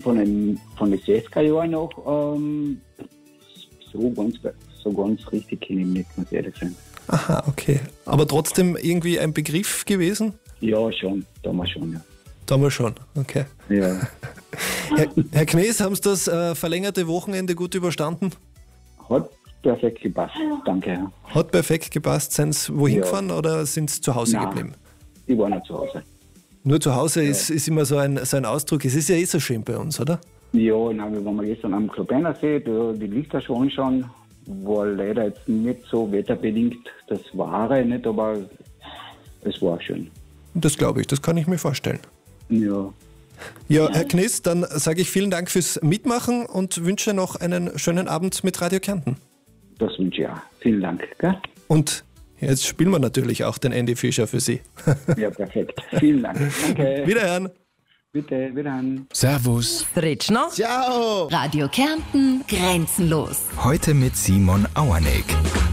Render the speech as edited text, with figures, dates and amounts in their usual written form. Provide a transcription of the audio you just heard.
von den 60er Jahren noch, so ganz richtig kenne ich nicht, muss ich ehrlich sein. Aha, okay. Aber trotzdem irgendwie ein Begriff gewesen? Ja, schon, damals schon, ja. Damals schon, okay. Ja, Herr Knees, haben Sie das verlängerte Wochenende gut überstanden? hat perfekt gepasst, danke. Ja. Hat perfekt gepasst. Sind Sie wohin Ja. gefahren oder sind Sie zu Hause Nein. geblieben? Ich war noch zu Hause. Nur zu Hause ist immer so ein Ausdruck. Es ist ja so schön bei uns, oder? Ja, nein, wir waren gestern am Kloberner See, da die Lichter schon anschauen. War leider jetzt nicht so wetterbedingt das Wahre, nicht, aber es war schön. Das glaube ich, das kann ich mir vorstellen. Ja, Ja, Herr Knees, dann sage ich vielen Dank fürs Mitmachen und wünsche noch einen schönen Abend mit Radio Kärnten. das wünsche ich auch. Vielen Dank. Gell? Und jetzt spielen wir natürlich auch den Andy Fischer für Sie. Ja, perfekt. Vielen Dank. Danke. Wiederhören. Bitte, wiederhören. Servus. Fritschner. Ciao! Radio Kärnten, grenzenlos. Heute mit Simon Auerneck.